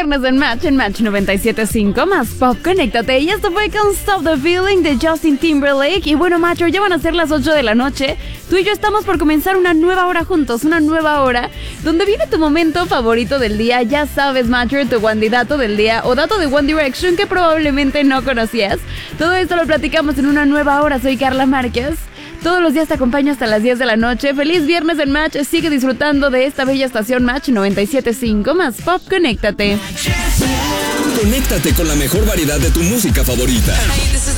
viernes en Match 97.5, más pop, conéctate. Y esto fue Can't Stop the Feeling de Justin Timberlake. Y bueno, Macho, ya van a ser las 8 de la noche. Tú y yo estamos por comenzar una nueva hora juntos, una nueva hora donde viene tu momento favorito del día. Ya sabes, Macho, tu candidato del día o dato de One Direction que probablemente no conocías. Todo esto lo platicamos en una nueva hora. Soy Carla Márquez. Todos los días te acompaño hasta las 10 de la noche. Feliz viernes en Match. Sigue disfrutando de esta bella estación Match 97.5 más pop. Conéctate. Conéctate con la mejor variedad de tu música favorita. Hey, this is